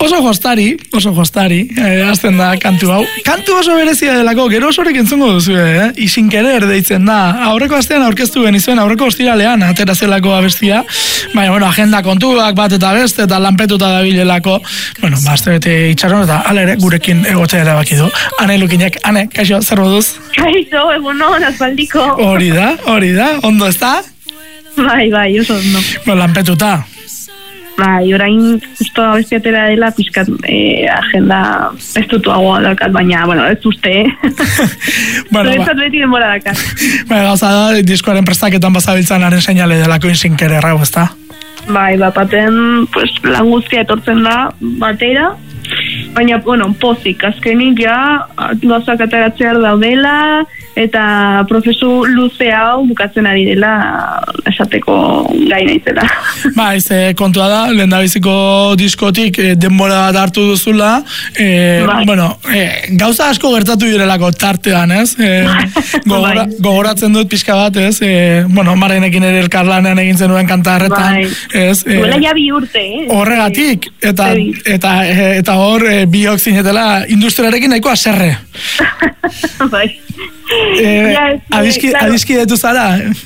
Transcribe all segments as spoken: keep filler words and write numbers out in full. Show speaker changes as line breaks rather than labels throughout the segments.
oso jostari, oso jostari, eh, azten da kantu hau. Kantu oso berezia delako, gero osorek entzungo duzu, eh? Isin querer deitzen da. Aurreko astean aurkeztu genizuen, aurreko ostiralean atera zelako abestia. Baina, bueno, agenda kontuak bat eta beste, eta lanpetuta dabilelako. Bueno, bazte bete itxaron, eta alere gurekin egotea erabaki du. Ane Lukinek, Ane, kaixo, zer moduz?
Kaixo, egunon, azpaldiko.
Hori da, hori da, ondo ez da?
Bai, bai, oso ondo.
Bueno, lanpetuta.
Bai, orain justo abestiatera dela pizkat eh, agenda ez dutuagoa dakat, baina, bueno, ez uste, eh? Bueno, ez dut beti denbora dakat.
Baina, gauza da, diskoaren prestaketan bazabiltzanaren seinale delako insinker errau, ez da?
Bai, bapaten, pues, lan guztia etortzen da batera, baina, bueno, pozik, azkenik ja, gauzak ateratzear daudela, eta prozesu luze hau bukatzen ari dela esateko gai naizela.
Ba, ez kontua da, lehendabiziko diskotik eh, denbora bat hartu duzula, eh, bai. Bueno, eh, gauza asko gertatu direlako tartean, ez? Eh, gogora, bai. Gogoratzen dut pixka bat, ez? Eh, bueno, Marrenekin ere elkarlanean egin zenuen kantarretan,
bai.
Ez? Eh,
Duela ja bi urte, eh?
Horregatik, eta, eta, eta, eta hor eh, biok zinetela industriarekin nahiko aserre.
Bai.
Eh, ja, adiski, claro. Adiskidetu zara?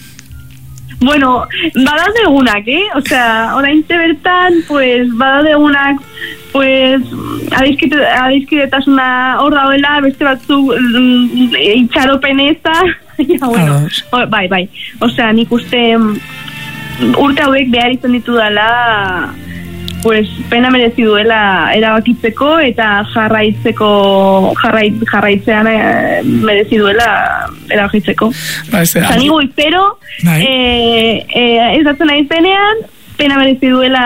Bueno, badaude egunak, eh? O sea, oraintxe bertan, pues, badaude egunak, pues, adiskide, adiskidetasuna hor dauela, beste batzuk mm, itxaropeneza, ja, bueno, o, bai, bai. O sea, nik uste urte hauek behar izan ditu dela, pues, pena merezi duela erabakitzeko eta jarraitzeko jarrait, jarraitzean eh, merezi duela erabakitzeko. Zanigu izpero, eh, eh, ez datzen nahi zenean, pena merezi duela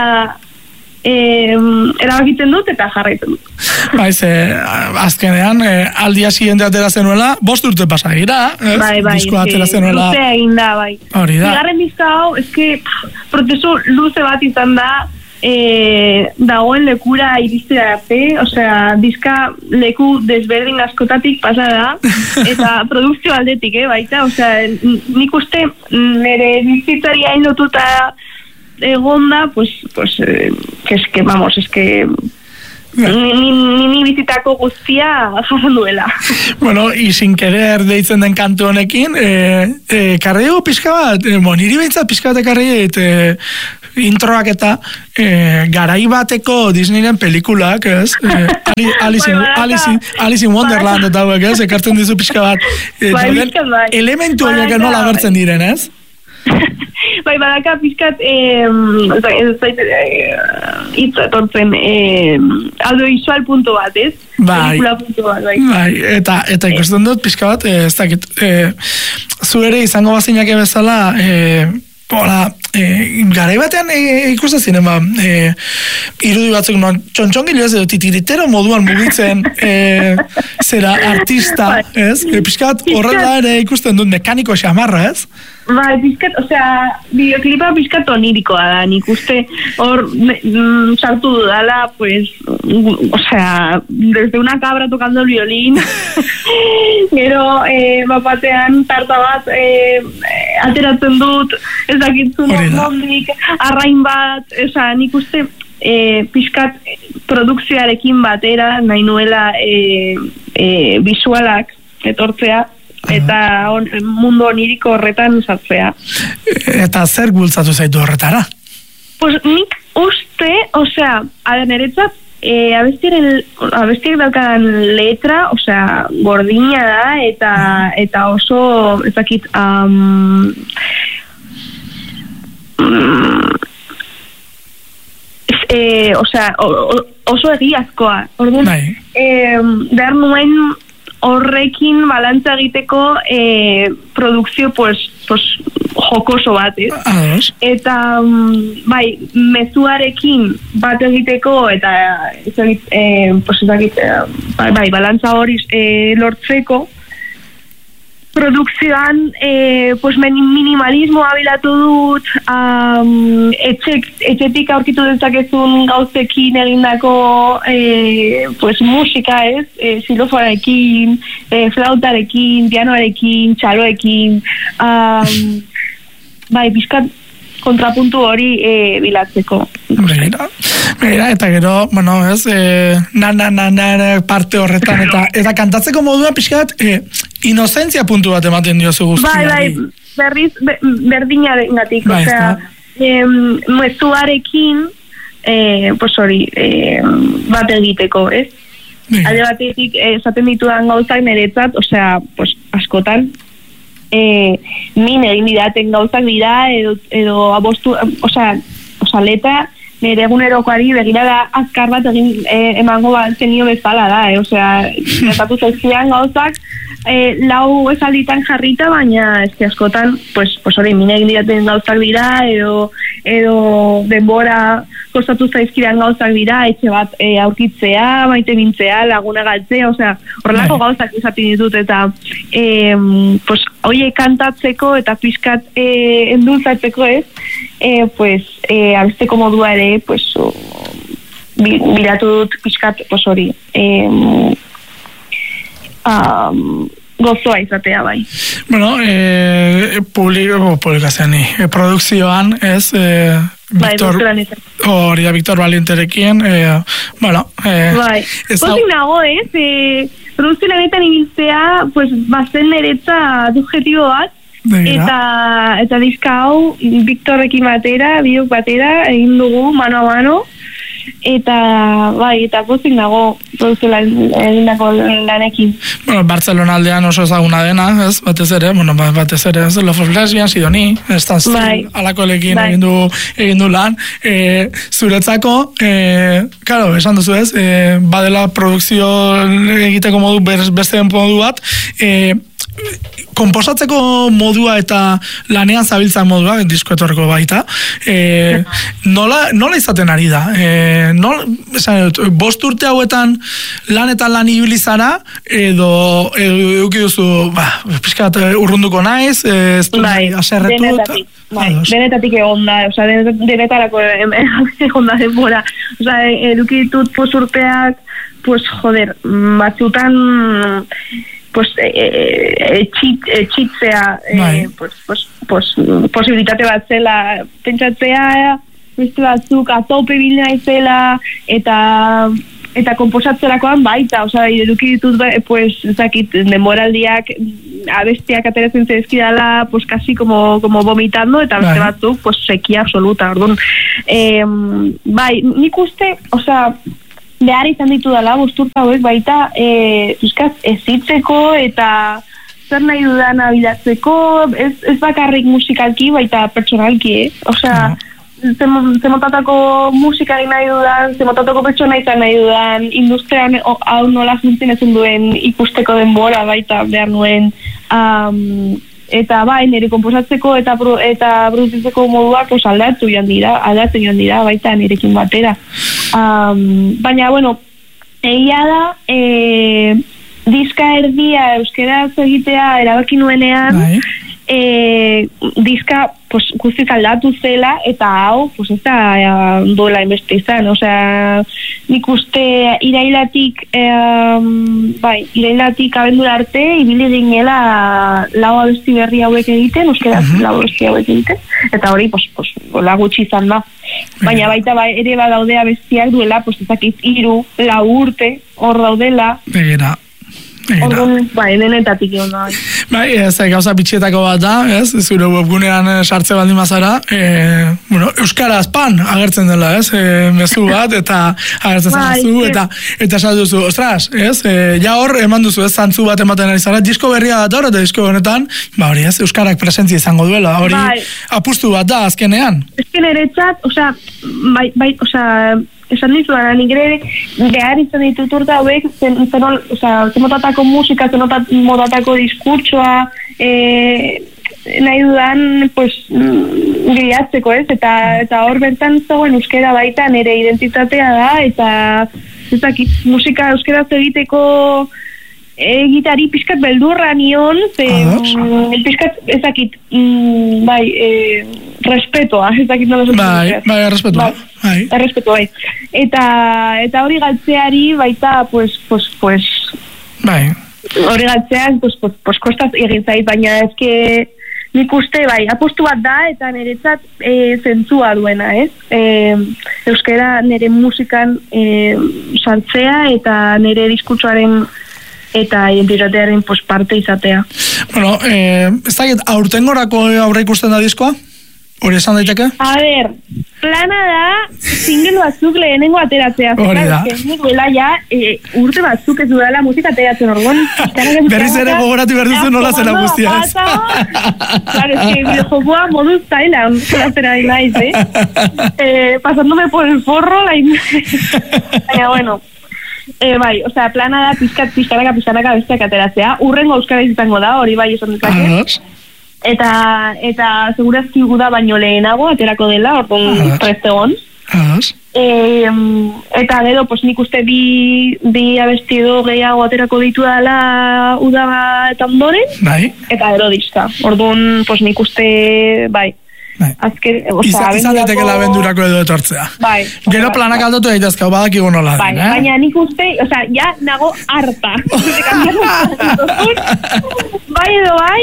eh, erabakitzen dut eta jarraitzen dut.
Baiz, eh, azkenean, eh, aldia siguiente atera zenuela, bost urte pasa gira, eh?
Bai, bai,
disko atera zenuela.
Luze egin da, bai.
Hori da.
Bigarren diska hau, eske, prozesu luze bat izan da, Eh, dagoen lekura iristea arte, osea, diska leku desberdin askotatik pasa da, eta produkzio aldetik, eh, baita, osea, nik uste nire bizitzari hain lotuta egonda, pues, pues, eh, que es que, vamos, es que ni, ni, ni, ni bizitako guztia jasan duela.
Bueno, isin querer deitzen den kantu honekin, eh, eh, karri dugu pixka bat, eh, niri behintzat pixka bat ekarri dit, eh, introak eta eh, garai bateko Disneyren pelikulak, ez? Eh, Alice, in, Alice, in, Alice in Wonderland eta hauek, ez? Ekartzen dizu pixka bat. Eh, elementu horiek nola agertzen diren, ez?
Bai, badaka pizkat eh, ez zait hitz etortzen eh, audiovisual punto bat, ez?
Bai,
pelikula punto bat, bai.
Bai, eta, eta ikusten dut pizka bat, eh, ez dakit, eh, zu ere izango bazinake bezala, eh, Hola, eh, garai batean eh, ikusten ziren, ba, eh, irudi batzuk no, txontxongilo ez edo titiritero moduan mugitzen eh, zera artista, ez? E, piskat horrela ere ikusten dut mekaniko xamarra, ez?
Bai, pizkat, osea, bideoklipa pizkat onirikoa da, nik uste hor mm, sartu dudala, pues, osea, desde una cabra tocando el violín, gero, eh, bapatean tarta bat eh, ateratzen dut, ez dakitzun ondik, arrain bat, osea, nik uste eh, pizkat produkzioarekin batera nahi nuela eh, eh, visualak etortzea, eta on, mundu oniriko horretan sartzea.
Eta zer bultzatu zaitu horretara?
Pues nik uste, osea, ala niretzat, e, abestiren, abestiek daukadan letra, osea, gordina da, eta, eta oso, ezakit, um, um, e, osea, oso egiazkoa. Orduan, e, behar nuen horrekin balantza egiteko eh, produkzio pues, pues, jokoso bat, ez?
Ah,
eta um, bai, mezuarekin bat egiteko eta ezagit, eh, pues, ezagit, eh, bai, bai, balantza hori eh, lortzeko produkzioan eh, pues, minimalismo abilatu dut, um, etxek, etxetik aurkitu dezakezun gauzekin egindako eh, pues, musika, ez? Eh, xilofonarekin, eh, flautarekin, pianoarekin, txaloekin, um, bai, bizkat kontrapuntu hori e, bilatzeko.
Begira, Era, eta gero, bueno, ez, e, na, na, na, na, parte horretan, eta eta kantatzeko moduan pixkat, e, inozentzia puntu bat ematen diozu guztiari.
Bai, bai, berriz, be, berdinaren gatik,
bai,
osea, e, mezuarekin, e, pues hori, e, bat egiteko, ez? Alde batetik, esaten ditudan gauzak niretzat, osea, pues, askotan, e, min egin didaten gauzak dira, edo, edo abostu, osea, osea, leta, nire egunerokoari begirada azkar bat egin e, emango bat zenio bezala da, eh? Osea, gertatu zaizkidan gauzak, e, lau esalditan jarrita, baina ez askotan, pues, pues hori, min egin didaten gauzak dira, edo, edo denbora kostatu zaizkidan gauzak dira, etxe bat e, aurkitzea, maite mintzea, laguna galtzea, osea, horrelako gauzak izaten ditut, eta e, pues, oie kantatzeko eta pixkat e, endulzatzeko ez, e, pues, e, abesteko modua ere, pues, o, bilatu dut pixkat, pues hori, e, um, gozoa izatea bai.
Bueno, eh, publiko, publikazioan, eh, produkzioan, ez, eh, Victor, bai, hori da, Victor Valienterekin, eh, bueno, eh,
bai, pozik nago, ez, eh, produkzio lanetan ibiltzea, pues, bazen niretza objetibo bat, eta, eta dizka hau, Victorrekin batera, biok batera, egin dugu, mano a mano, eta bai, eta pozik nago produkzio egindako lanekin.
Bueno, Barcelona aldean oso ezaguna dena, ez, batez ere, bueno, batez ere, ez, Love of Lesbian, Sidoni, Estaz, bai, alako lekin bai, egin du, egin du lan, e, zuretzako, e, claro, esan duzu ez, e, badela produkzio egiteko modu, beste modu bat, e, komposatzeko modua eta lanean zabiltzan modua, disko etorreko baita, e, nola, nola izaten ari da? E, nola, esan, bost urte hauetan lan eta lan ibilizara, edo, edo eukiduzu, ba, pixkat urrunduko naiz, ez du
bai,
aserretu.
Denetatik, bai, denetatik egon da, oza, denetarako egon da denbora, oza, edukitut pos urteak, pues, joder, batzutan, pues etxitzea eh, pues, pues, pues, posibilitate bat zela pentsatzea beste batzuk atope bilna izela eta eta komposatzerakoan baita, osea, eduki ditut pues, ezakit, denboraldiak abestiak ateratzen zaizkidala pues casi como, como vomitando eta beste batzuk pues sekia absoluta, orduan eh, bai, nik uste, osea, behar izan ditu dela, bosturta hauek baita, e, fiskaz, ezitzeko eta zer nahi dudan abidatzeko, ez, ez bakarrik musikalki, baita pertsonalki, eh? Osea, uh-huh. zemotatako musikari nahi dudan, zemotatako pertsona izan nahi dudan, industrian hau nola funtzionatzen duen ikusteko denbora, baita behar nuen, um, eta bai, nire komposatzeko eta bru, eta bruzitzeko moduak pues, aldatu joan dira, aldatu joan dira, baita nirekin batera. Um, baina, bueno, egia da, e, diska erdia euskeraz egitea erabaki nuenean, bai. E, diska pues, guztiz aldatu zela, eta hau, pues, ez da duela inbeste izan, osea, nik uste irailatik, e, bai, irailatik abendura arte, ibili ginela lau abesti berri hauek egiten, euskeraz uh-huh. lau abesti hauek egiten, eta hori, pues, pues, la gutxi izan da. Baina baita ba, ere badaude abestiak duela, pues, ezakit, iru, lau urte, hor daudela.
Begira.
Orduan, bai, denetatik egon da.
Bai, ez, gauza bitxietako bat da, ez, zure webgunean sartze baldin mazara, e, bueno, euskaraz pan agertzen dela, ez, e, mezu bat, eta agertzen bai, zu, eta, eta esan duzu, ostras, ez, e, ja hor eman duzu, ez, zantzu bat ematen ari zara, disko berria da hor, eta disko honetan, ba hori, ez, euskarak presentzia izango duela, hori, bai. Apustu bat da, azkenean.
Ezken eretzat, osea, bai, bai, osea, esan dizu, nik ere behar izan ditut urta hauek, zen, zen, oza, zemotatako musika, zemotatako diskurtsoa, e, nahi dudan, pues, gehiatzeko, ez? Eta, eta hor bertan zegoen euskera baita nire identitatea da, eta ezakit, musika euskaraz egiteko egitari pixkat beldurra nion, ze, mm, pixkat ezakit, mm, bai, e, respetoa, ezakit nola zuzen.
Bai, bai, respetoa. Bai,
bai. Respetoa, bai. Eta, eta hori galtzeari baita, pues, pues, pues,
bai.
Hori galtzean, pues, pues, pues, kostaz egin zait, baina ezke nik uste, bai, apostu bat da, eta niretzat e, zentzua duena, ez? E, euskera nire musikan e, sartzea, eta nire diskurtsoaren eta identitatearen pues, parte izatea.
Bueno, eh, ez dakit, aurtengorako aurre ikusten da diskoa? Hori esan daiteke?
A ber, plana da, single batzuk lehenengo ateratzea.
Hori da.
Nik bela ja, e, urte batzuk ez dudala musika ateratzen orduan.
Berriz ere gogoratu behar duzu nola zela guztia ez.
Claro, es que videojokoa moduz zaila, zela naiz, eh? eh? Pasándome por el forro, la baina, bueno. Eh, bai, o sea, plana da pizkat, pizkanaka, pizkanaka besteak ateratzea. Urrengo euskaraz izango da, hori bai esan dezake. Eta, eta segurazki guda baino lehenago aterako dela, orduan preste egon. Eh, eta gero, pues nik uste bi, bi abesti edo gehiago aterako ditu dela uda eta ondoren. Bai. Eta gero diska. Orduan, pues nik uste, bai. Bai. Azken, oza,
izan daiteke abendurako edo etortzea. Bai. Gero planak aldatu daitezkau, badakigu nola
bai,
den, eh?
Baina nik uste, oza, ja nago harta. Bai edo bai,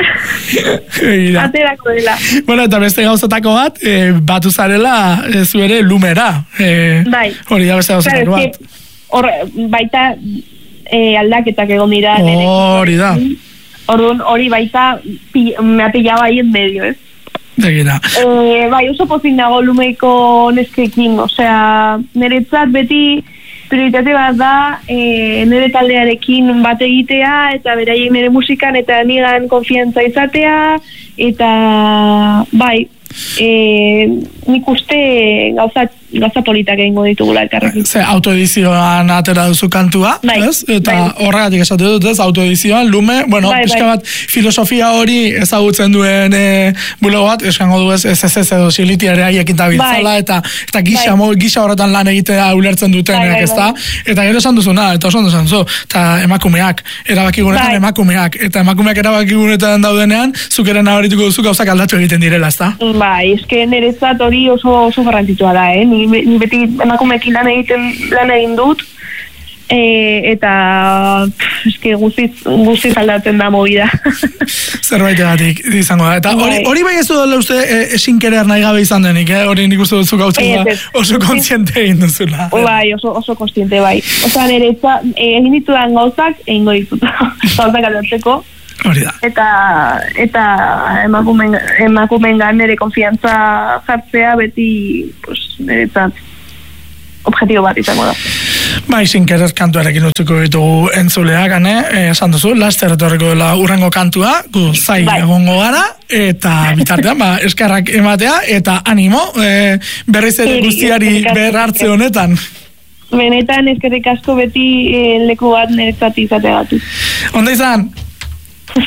aterako dela.
Bueno, eta beste gauzatako bat, eh, batu zarela, eh, zu ere lumera. Eh, bai. Hori da beste gauzatako bat.
Hor, baita eh, aldaketak egon dira.
Hori da.
Orduan, hori baita, me ha pillado ahí en medio, ez?
Degira.
Eh, bai, oso pozin dago lumeiko neskekin, osea, niretzat beti prioritate bat da e, nire taldearekin bat egitea, eta beraiek nire musikan, eta nigan konfiantza izatea, eta bai, e, nik uste gauza, gauza politak egingo ditugula elkarrekin.
Ze autoedizioan atera duzu kantua, bai, ez? Eta bai, horregatik esatu dut, ez? Autoedizioan, lume, bueno, bai, pixka bai, bat filosofia hori ezagutzen duen e, bulo bat, eskango du ez, ez ez ez edo silitiare haiekin tabiltzala, bai, eta, eta gisa, bai, gisa horretan lan egitea ulertzen dutenak, bai, bai, ez da? Bai. Eta gero esan duzuna, eta oso ondo esan zu, eta emakumeak, erabakigunetan bai, emakumeak, eta emakumeak erabakigunetan daudenean, zukeren nabarituko duzu gauzak aldatu egiten direla, ez da?
Bai, eske niretzat hori oso, oso garrantzitsua da, eh? Ni, ni beti emakumeekin lan egiten lan egin dut, e, eta pff, eske guztiz, guztiz aldatzen da movida.
Zerbaitegatik izango da. Eta hori, hori bai ez du dela uste e, esinkerer nahi gabe izan denik, eh? Hori nik uste dutzu gauzak oso kontziente egin duzula.
Bai, oso, oso kontziente bai. Osa niretzat, egin ditudan gauzak, egingo ditut. Gauzak aldatzeko.
Hori da.
Eta, eta emakumen, emakumengan nire konfiantza jartzea beti pues, niretzat objektibo bat izango da.
Bai, sinkerer kantuarekin utzuko ditugu entzuleak, ane, esan duzu, laster etorriko dela urrengo kantua, gu zai bai, egongo gara, eta bitartean, ba, eskarrak ematea, eta animo, e, berriz ere guztiari berhartze honetan.
Benetan, eskerrik asko beti e, leku bat niretzat izateagatik.
Onda izan?